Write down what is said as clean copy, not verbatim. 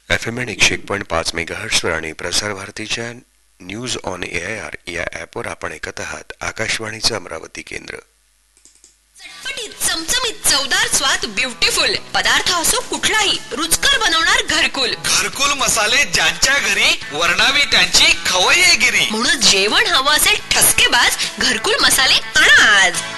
FM 101.5 मेगाहर्ट्झवर आणि प्रसार भारतीच्या न्यूज ऑन AIR या ॲपवर आपण ऐकत आहात आकाशवाणीचं अमरावती केंद्र. चटपटीत चमचमीत चवदार स्वाद ब्युटिफुल पदार्थ असो कुठलाही रुचकर बनवणार घरकुल. घरकुल मसाले ज्यांच्या घरी वर्णावी त्यांची खवय्येगिरी. म्हणून जेवण हवं असेल ठसकेबाज घरकुल मसाले आणा आज.